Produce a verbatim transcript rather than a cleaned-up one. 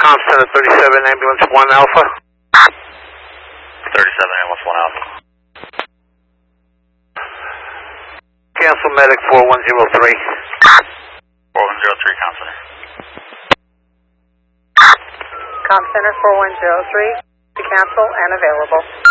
Com Center thirty-seven, ambulance one Alpha. thirty-seven, ambulance one Alpha. Cancel medic four one zero three. four one zero three, Com Center. Com Center four one zero three, to cancel and available.